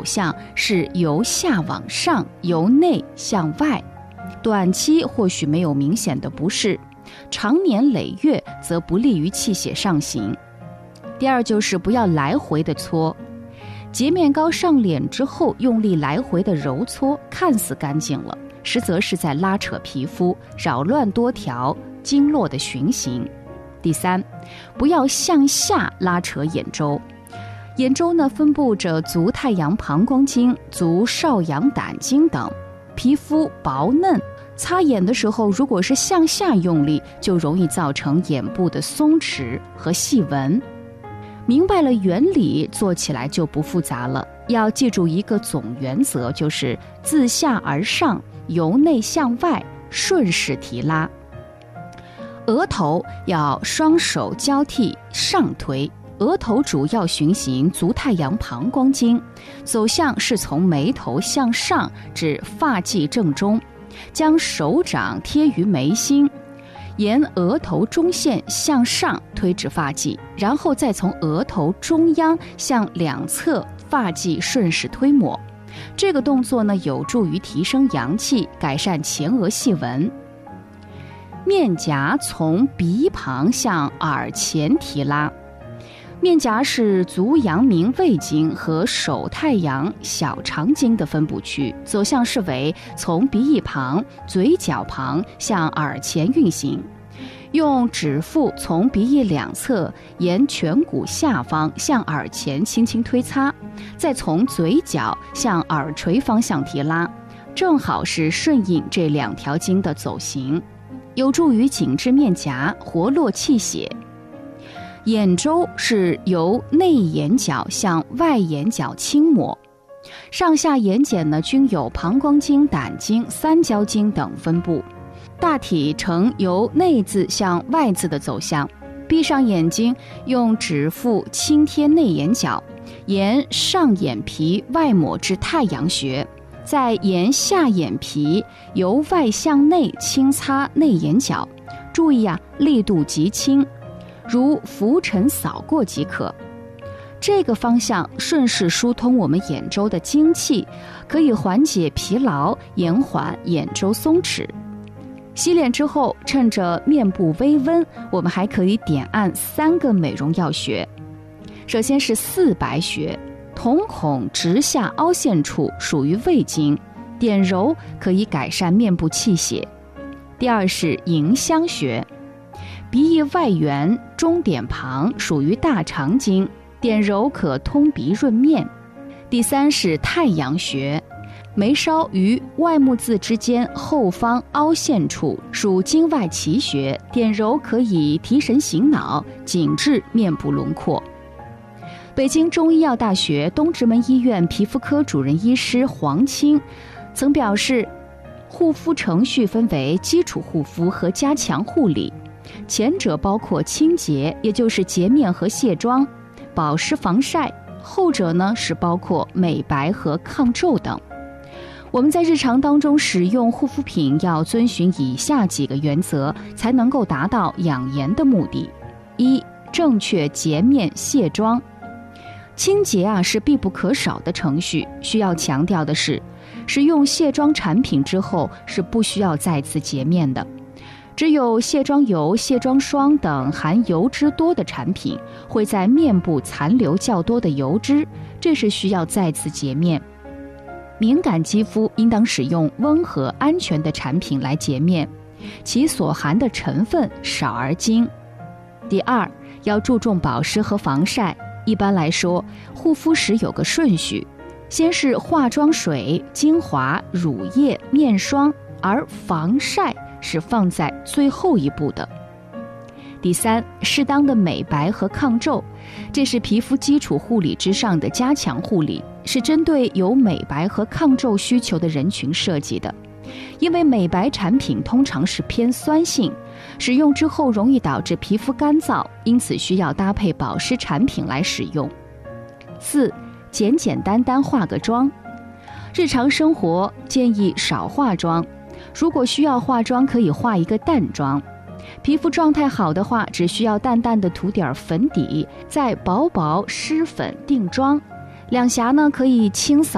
向是由下往上，由内向外，短期或许没有明显的不适，长年累月则不利于气血上行。第二就是不要来回的搓，洁面膏上脸之后用力来回的揉搓，看似干净了，实则是在拉扯皮肤，扰乱多条经络的循行。第三，不要向下拉扯眼周。眼周呢，分布着足太阳膀胱经、足少阳胆经等，皮肤薄嫩，擦眼的时候如果是向下用力，就容易造成眼部的松弛和细纹。明白了原理，做起来就不复杂了。要记住一个总原则，就是自下而上，由内向外，顺势提拉。额头要双手交替上推，额头主要循行足太阳膀胱经，走向是从眉头向上至发际正中，将手掌贴于眉心，沿额头中线向上推至发际，然后再从额头中央向两侧发际顺势推抹。这个动作呢，有助于提升阳气，改善前额细纹。面颊从鼻旁向耳前提拉。面颊是足阳明胃经和手太阳小肠经的分布区，走向是为从鼻翼旁、嘴角旁向耳前运行，用指腹从鼻翼两侧沿颧骨下方向耳前轻轻推擦，再从嘴角向耳垂方向提拉，正好是顺应这两条经的走行，有助于紧致面颊，活络气血。眼周是由内眼角向外眼角轻抹，上下眼睑呢均有膀胱经、胆经、三焦经等分布，大体呈由内字向外字的走向。闭上眼睛，用指腹轻贴内眼角，沿上眼皮外抹至太阳穴，再沿下眼皮由外向内轻擦内眼角，注意力度极轻，如拂尘扫过即可。这个方向顺势疏通我们眼周的精气，可以缓解疲劳，延缓眼周松弛。洗脸之后，趁着面部微温，我们还可以点按3个美容要穴。首先是四白穴，瞳孔直下凹陷处属于胃经，点揉可以改善面部气血。第二是迎香穴，鼻翼外缘中点旁属于大肠经，点揉可通鼻润面。第三是太阳穴，眉梢与外目眦之间后方凹陷处属经外奇穴，点揉可以提神醒脑，紧致面部轮廓。北京中医药大学东直门医院皮肤科主任医师黄清曾表示，护肤程序分为基础护肤和加强护理，前者包括清洁，也就是洁面和卸妆，保湿防晒；后者呢是包括美白和抗皱等。我们在日常当中使用护肤品要遵循以下几个原则，才能够达到养颜的目的。一、正确洁面卸妆。清洁是必不可少的程序，需要强调的是，使用卸妆产品之后是不需要再次洁面的。只有卸妆油、卸妆霜等含油脂多的产品会在面部残留较多的油脂，这是需要再次洁面。敏感肌肤应当使用温和安全的产品来洁面，其所含的成分少而精。第二，要注重保湿和防晒。一般来说，护肤时有个顺序，先是化妆水、精华、乳液、面霜，而防晒是放在最后一步的。第三，适当的美白和抗皱，这是皮肤基础护理之上的加强护理，是针对有美白和抗皱需求的人群设计的。因为美白产品通常是偏酸性，使用之后容易导致皮肤干燥，因此需要搭配保湿产品来使用。四、简简单单化个妆。日常生活建议少化妆，如果需要化妆，可以化一个淡妆。皮肤状态好的话，只需要淡淡的涂点粉底，再薄薄施粉定妆。两颊呢可以清扫